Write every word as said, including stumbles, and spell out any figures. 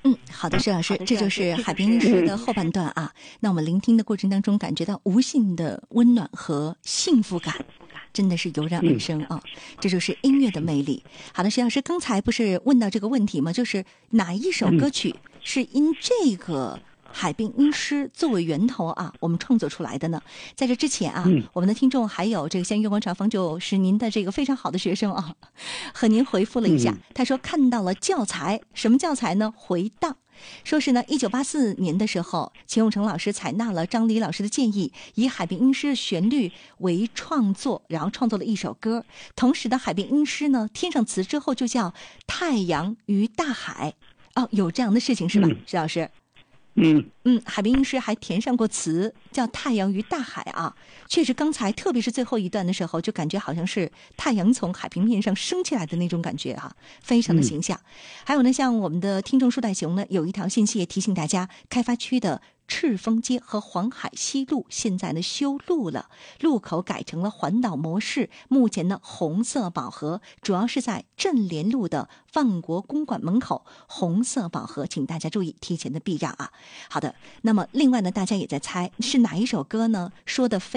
嗯，好的，石老师，这就是海边音诗的后半段啊。那我们聆听的过程当中，感觉到无尽的温暖和幸福感，真的是油然而生啊！这就是音乐的魅力。好的，石老师，刚才不是问到这个问题吗？就是哪一首歌曲是因这个海滨音诗作为源头啊，我们创作出来的呢？在这之前啊，我们的听众还有这个像月光茶坊就是您的这个非常好的学生啊，和您回复了一下，他说看到了教材，什么教材呢？回荡。说是呢，一九八四年的时候，钱永成老师采纳了张黎老师的建议，以海滨音诗的旋律为创作，然后创作了一首歌。同时的海滨音诗呢，添上词之后就叫《太阳与大海》。哦，有这样的事情是吧，石老师？ 嗯嗯，海滨音诗还填上过词，叫《太阳与大海》啊。确实，刚才特别是最后一段的时候，就感觉好像是太阳从海平面上升起来的那种感觉啊，非常的形象。嗯、还有呢，像我们的听众树袋熊呢，有一条信息也提醒大家，开发区的赤峰街和黄海西路现在呢修路了，路口改成了环岛模式。目前呢红色宝盒主要是在镇联路的万国公馆门口，红色宝盒，请大家注意提前的避让啊。好的，那么另外呢，大家也在猜是哪一首歌呢？说的非